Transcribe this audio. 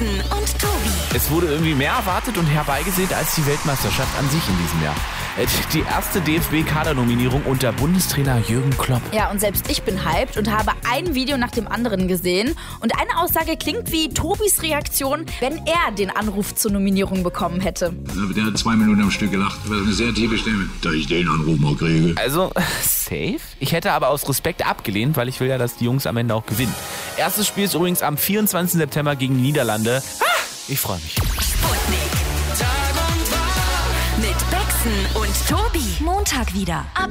Becksen und Tobi. Es wurde irgendwie mehr erwartet und herbeigesehnt als die Weltmeisterschaft an sich in diesem Jahr. Die erste DFB-Kadernominierung unter Bundestrainer Jürgen Klopp. Ja, und selbst ich bin hyped und habe ein Video nach dem anderen gesehen. Und eine Aussage klingt wie Tobis Reaktion, wenn er den Anruf zur Nominierung bekommen hätte. Der hat 2 Minuten am Stück gelacht. Das ist eine sehr tiefe Stimme. Da ich den Anruf mal kriege. Also, safe. Ich hätte aber aus Respekt abgelehnt, weil ich will ja, dass die Jungs am Ende auch gewinnen. Erstes Spiel ist übrigens am 24. September gegen die Niederlande. Ich freue mich. Sputnik. Mit Becksen und Tobi. Montag wieder ab